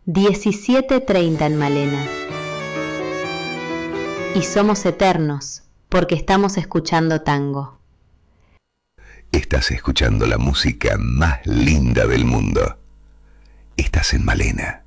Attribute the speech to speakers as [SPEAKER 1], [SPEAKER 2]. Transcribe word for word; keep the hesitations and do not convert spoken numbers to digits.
[SPEAKER 1] diecisiete treinta en Malena. Y somos eternos porque estamos escuchando tango.
[SPEAKER 2] Estás escuchando la música más linda del mundo. Estás en Malena.